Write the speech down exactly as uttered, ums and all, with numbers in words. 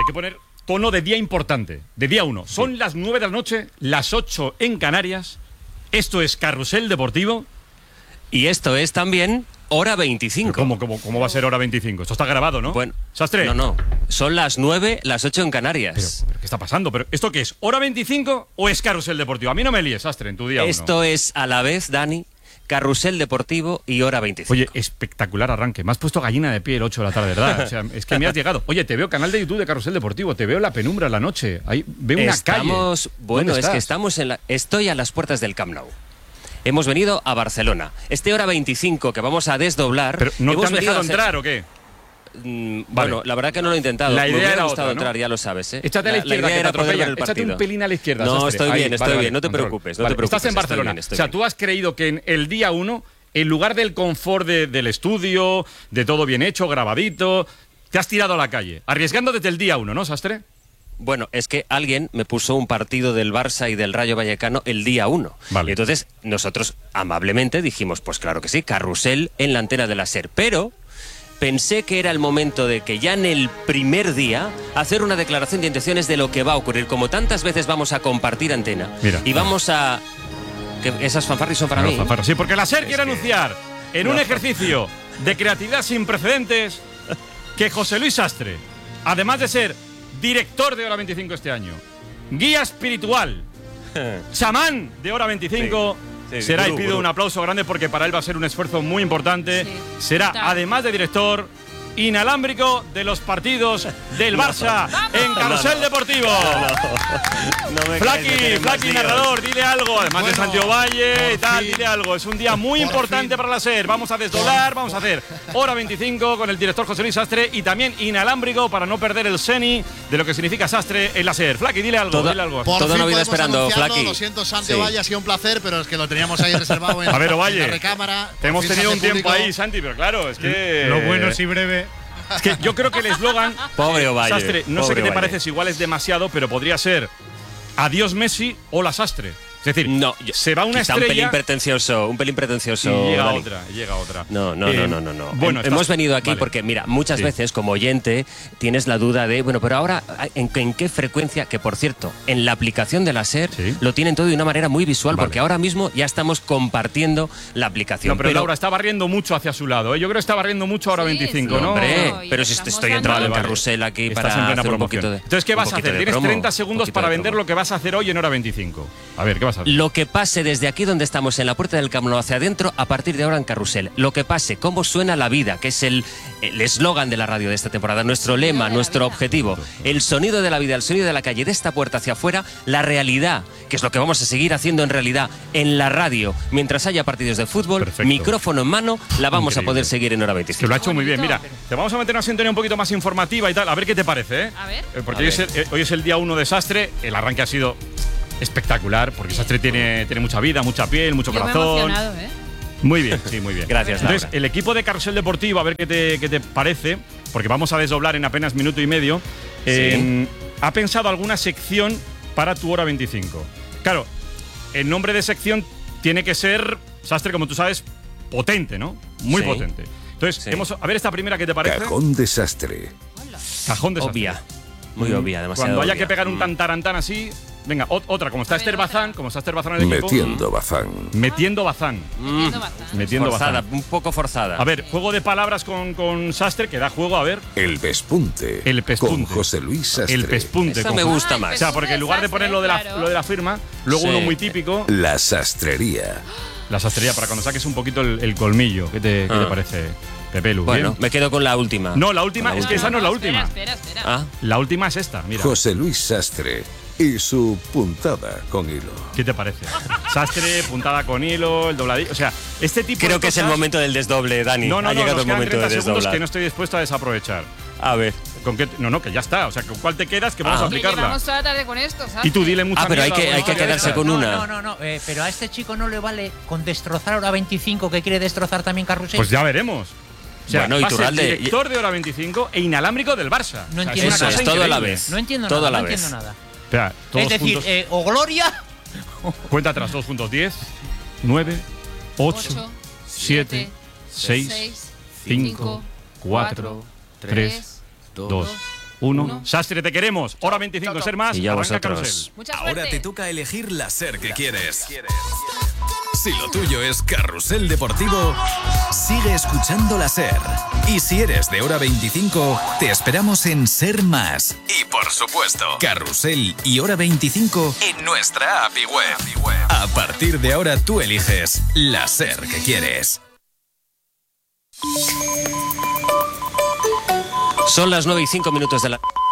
hay que poner tono de día importante, de día uno. Son sí. las nueve de la noche, las ocho en Canarias. Esto es Carrusel Deportivo. Y esto es también Hora veinticinco. ¿Cómo, cómo, ¿Cómo va a ser Hora veinticinco? Esto está grabado, ¿no? Bueno, ¿Sastre? No, no. Son las nueve, las ocho en Canarias. Pero, pero ¿qué está pasando? ¿Pero esto qué es? ¿Hora veinticinco o es Carrusel Deportivo? A mí no me líes, Sastre, en tu día Esto uno. es a la vez, Dani, Carrusel Deportivo y Hora veinticinco. Oye, espectacular arranque. Me has puesto gallina de pie el ocho de la tarde, ¿verdad? O sea, es que me has llegado. Oye, te veo canal de YouTube de Carrusel Deportivo, te veo en la penumbra en la noche. Ahí veo una estamos, calle. Bueno, es estás? que estamos en la... Estoy a las puertas del Camp Nou. Hemos venido a Barcelona. Este Hora veinticinco que vamos a desdoblar... ¿Pero no te han dejado hacer... entrar o qué? Mm, bueno, vale. La verdad que no lo he intentado. La idea Me era gustado otra, ¿no? entrar, ya lo sabes, ¿eh? Échate a la, la izquierda, la idea que era te atropella. el Échate partido. un pelín a la izquierda. No, Sastre. estoy bien, Ahí, estoy vale, bien. vale, No te control. preocupes, no vale, te preocupes. Estás en Barcelona. Bien, o sea, bien. tú has creído que en el día uno, en lugar del confort de, del estudio, de todo bien hecho, grabadito, te has tirado a la calle, arriesgando desde el día uno, ¿no, Sastre? Bueno, es que alguien me puso un partido del Barça y del Rayo Vallecano el día uno. Vale. Y entonces nosotros amablemente dijimos, pues claro que sí, Carrusel en la antena de la SER. Pero pensé que era el momento de que ya en el primer día hacer una declaración de intenciones de lo que va a ocurrir. Como tantas veces vamos a compartir antena. Mira. Y vamos a... que esas fanfarris son para No, mí. fanfarras. Sí, porque la SER Es quiere que... anunciar en no. un ejercicio de creatividad sin precedentes que José Luis Sastre, además de ser director de Hora veinticinco este año, guía espiritual, chamán de Hora veinticinco, sí, sí, será, gurú, y pido gurú. un aplauso grande porque para él va a ser un esfuerzo muy importante, sí, será, total. además de director, inalámbrico de los partidos del Barça no, en Carrusel no, no. Deportivo. No, no. No Flaqui, Flaqui, narrador, dile algo. Además bueno, de Santiago Valle y tal, fin. dile algo. Es un día muy por importante fin. para la SER. Vamos a desdoblar, vamos a hacer Hora veinticinco con el director José Luis Sastre y también inalámbrico para no perder el seni de lo que significa Sastre en la SER. Flaqui, dile algo. Toda, dile algo. Por Toda una vida esperando, Flaqui. Lo siento, Santiago Valle, sí. ha sido un placer, pero es que lo teníamos ahí reservado en, a ver, Ovalle, en la recámara. Te hemos tenido un tiempo ahí, Santi, pero claro, es que... Lo bueno sí breve. Es que yo creo que el eslogan, pobre Ovalle, Sastre, no pobre sé qué te Ovalle. parece, si igual es demasiado, pero podría ser adiós Messi, hola Sastre. Es decir, no, se va una estrella. Un pelín pretencioso, un pelín pretencioso. Y llega Dani. otra, llega otra. No, no, eh, no, no, no, no. Bueno, Hemos estás... venido aquí vale. porque, mira, muchas sí. veces como oyente tienes la duda de, bueno, pero ahora, ¿en, en qué frecuencia? Que, por cierto, en la aplicación de la SER ¿Sí? lo tienen todo de una manera muy visual, vale. porque ahora mismo ya estamos compartiendo la aplicación. No, pero, pero Laura está barriendo mucho hacia su lado, ¿eh? Yo creo que está barriendo mucho ahora sí, veinticinco, sí. ¿no? Hombre, no, pero si estoy entrando vale, en vale. carrusel aquí Estás para en plena hacer un promoción. poquito de... Entonces, ¿qué vas a hacer? Tienes promo, treinta segundos para vender lo que vas a hacer hoy en Hora veinticinco. A ver, ¿qué vas a hacer? Lo que pase desde aquí donde estamos, en la puerta del Camp Nou hacia adentro, a partir de ahora en Carrusel. Lo que pase, cómo suena la vida, que es el eslogan de la radio de esta temporada, nuestro lema, nuestro objetivo. El sonido de la vida, el sonido de la calle, de esta puerta hacia afuera, la realidad, que es lo que vamos a seguir haciendo en realidad en la radio. Mientras haya partidos de fútbol, perfecto. Micrófono en mano, la vamos Increíble. a poder seguir en Hora veinticinco. Que lo ha hecho muy bien. Mira, te vamos a meter una sintonía un poquito más informativa y tal. A ver qué te parece, ¿eh? A ver. Eh, porque A hoy, ver. Es el, hoy es el día uno de Sastre. El arranque ha sido espectacular, porque Sastre tiene, tiene mucha vida, mucha piel, mucho Yo me he corazón. emocionado, ¿eh? Muy bien, sí, muy bien. Gracias, Laura. Entonces, el equipo de Carrusel Deportivo, a ver qué te, qué te parece, porque vamos a desdoblar en apenas minuto y medio, eh, ha pensado alguna sección para tu Hora veinticinco. Claro, el nombre de sección tiene que ser, Sastre, como tú sabes, potente, ¿no? Muy Sí. potente. Entonces, Sí. hemos, a ver esta primera, ¿qué te parece? Cajón desastre. Cajón de Obvia. Muy obvia, demasiado Cuando haya obvia. que pegar un Mm. tantarantán así, venga, ot- otra, como está A ver, Esther otra. Bazán, como está Esther Bazán en el equipo. Metiendo bazán. Metiendo Bazán. Metiendo bastante. Metiendo Forzada, Bazán. un poco forzada. A ver, juego de palabras con, con Sastre, que da juego, a ver. El pespunte. El pespunte. Con José Luis Sastre. El pespunte. Esa con- me gusta Ah, el más. O sea, porque en lugar de poner lo de la, Claro. lo de la firma, luego Sí. uno muy típico, La sastrería. la sastrería, para cuando saques un poquito el, el colmillo. ¿Qué te, qué te Ah. parece, Pepe Lu? Bueno, ¿Bien? me quedo con la última. No, la última, La es que última. esa no es la espera, última. Espera, espera. Ah, La última es esta, mira. José Luis Sastre y su puntada con hilo. ¿Qué te parece? Sastre, puntada con hilo, el dobladillo. O sea, este tipo de creo que es el cosas- momento del desdoble, Dani. No, no, ha no, llegado nos el quedan momento de treinta segundos desdoblar. que no estoy dispuesto a desaprovechar. A ver. ¿Con qué? No, no, que ya está. O sea, ¿con cuál te quedas? Que vamos Ah. a Que aplicarla. llevamos toda la tarde con esto, ¿sabes? Y tú dile mucha Ah, pero hay mierda que- a la hay que historia quedarse esta. con no, una. No, no, no, eh, pero a este chico no le vale con destrozar Hora veinticinco, que quiere destrozar también Carrusel. Pues ya veremos. O sea, Bueno, va a ser Iturralde- director de Hora veinticinco e inalámbrico del Barça. No O sea, entiendo es una nada. Eso es, cosa todo a la increíble. vez. no entiendo todo nada, a la no vez. entiendo nada. Espera, todos Es decir, juntos. eh, o Gloria. Cuenta atrás, todos juntos. diez, nueve, ocho, Ocho, siete, seis, seis, cinco, cuatro, tres, dos, Uno. Uno. Sastre, te queremos. Hora veinticinco, ser más. Y ya Arranca vosotros. Carrusel. Mucha Ahora suerte. te toca elegir la SER que quieres. Si lo tuyo es Carrusel Deportivo, sigue escuchando la SER. Y si eres de Hora veinticinco, te esperamos en SER Más. Y por supuesto, Carrusel y Hora veinticinco en nuestra app y web. A partir de ahora tú eliges la SER que quieres. Son las nueve y cinco minutos de la...